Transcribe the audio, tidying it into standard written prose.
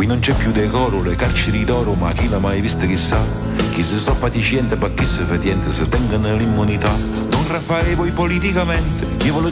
Qui non c'è più decoro, le carceri d'oro, ma chi l'ha mai vista chissà? Chi si so paticiente, per chi si fetiente, se tengono l'immunità. Don Raffaele poi politicamente, io voglio